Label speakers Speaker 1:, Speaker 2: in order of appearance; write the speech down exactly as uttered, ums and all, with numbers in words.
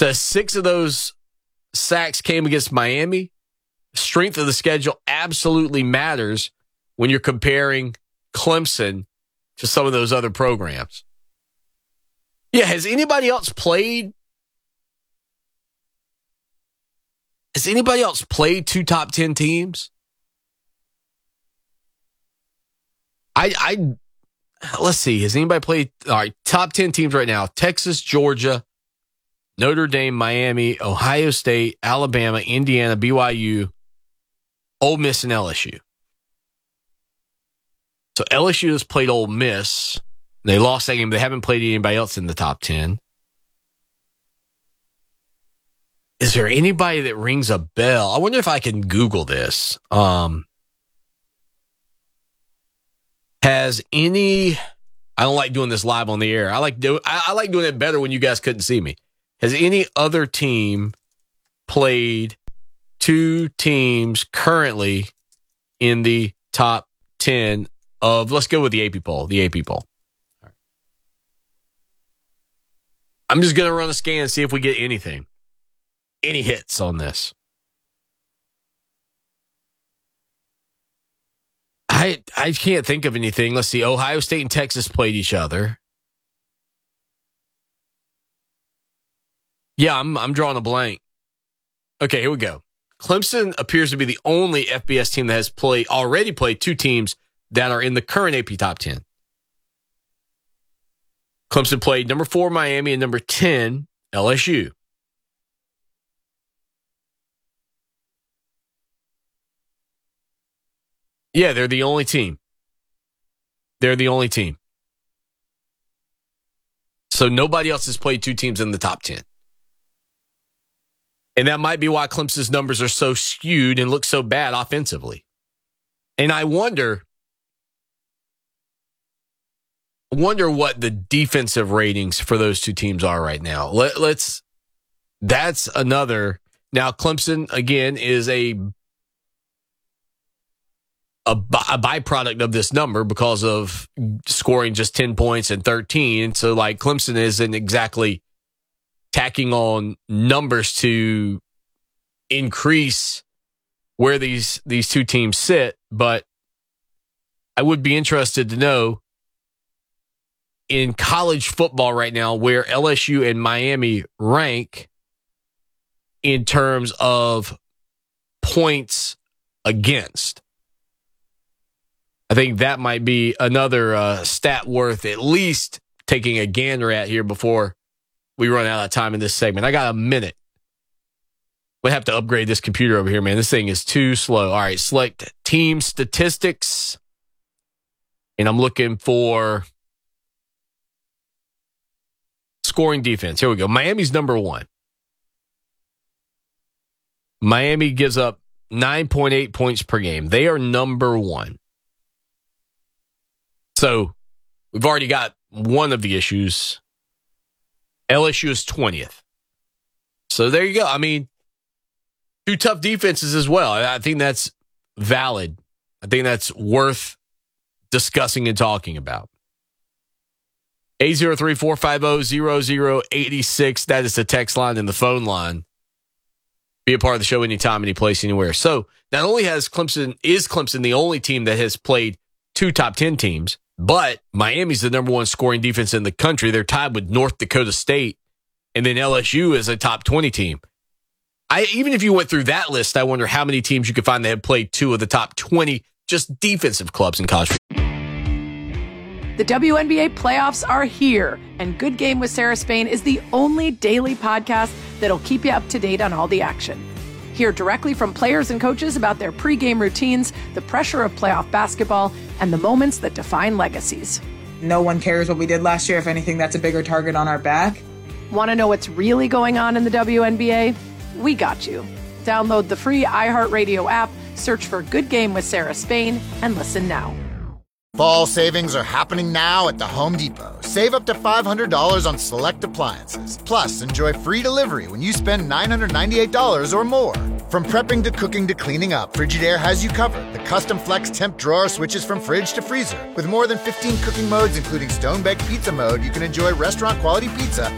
Speaker 1: Says six of those sacks came against Miami. Strength of the schedule absolutely matters when you're comparing Clemson to some of those other programs. Yeah, has anybody else played? Has anybody else played two top ten teams? I, I, let's see. Has anybody played? All right, top ten teams right now: Texas, Georgia, Notre Dame, Miami, Ohio State, Alabama, Indiana, B Y U, Ole Miss, and L S U. So L S U has played Ole Miss. They lost that game. They haven't played anybody else in the top ten. Is there anybody that rings a bell? I wonder if I can Google this. Um, has any... I don't like doing this live on the air. I like do, I, I like doing it better when you guys couldn't see me. Has any other team played two teams currently in the top ten of... Let's go with the A P poll. The A P poll. All right. I'm just going to run a scan and see if we get anything. Any hits on this? I I can't think of anything. Let's see. Ohio State and Texas played each other. Yeah, I'm I'm drawing a blank. Okay, here we go. Clemson appears to be the only F B S team that has played already played two teams that are in the current A P top ten. Clemson played number four Miami and number ten L S U. Yeah, they're the only team. They're the only team. So nobody else has played two teams in the top ten. And that might be why Clemson's numbers are so skewed and look so bad offensively. And I wonder, wonder what the defensive ratings for those two teams are right now. Let, let's, that's another. Now, Clemson, again, is a A, a byproduct of this number because of scoring just ten points and thirteen. So, like, Clemson isn't exactly tacking on numbers to increase where these, these two teams sit. But I would be interested to know in college football right now where L S U and Miami rank in terms of points against. I think that might be another uh, stat worth at least taking a gander at here before we run out of time in this segment. I got a minute. We'll have to upgrade this computer over here, man. This thing is too slow. All right, select team statistics. And I'm looking for scoring defense. Here we go. Miami's number one. Miami gives up nine point eight points per game. They are number one. So we've already got one of the issues. L S U is twentieth. So there you go. I mean, two tough defenses as well. I think that's valid. I think that's worth discussing and talking about. eight zero three, four five zero, zero zero eight six. That is the text line and the phone line. Be a part of the show anytime, any place, anywhere. So not only has Clemson, is Clemson the only team that has played two top ten teams, but Miami's the number one scoring defense in the country. They're tied with North Dakota State, and then L S U is a top twenty team. I even if you went through that list, I wonder how many teams you could find that have played two of the top twenty just defensive clubs in college.
Speaker 2: The W N B A playoffs are here, and Good Game with Sarah Spain is the only daily podcast that'll keep you up to date on all the action. Hear directly from players and coaches about their pregame routines, the pressure of playoff basketball, and the moments that define legacies.
Speaker 3: No one cares what we did last year. If anything, that's a bigger target on our back.
Speaker 2: Want to know what's really going on in the W N B A? We got you. Download the free iHeartRadio app, search for Good Game with Sarah Spain, and listen now.
Speaker 4: Fall savings are happening now at the Home Depot. Save up to five hundred dollars on select appliances. Plus, enjoy free delivery when you spend nine hundred ninety-eight dollars or more. From prepping to cooking to cleaning up, Frigidaire has you covered. The custom flex temp drawer switches from fridge to freezer. With more than fifteen cooking modes, including stone-baked pizza mode, you can enjoy restaurant-quality pizza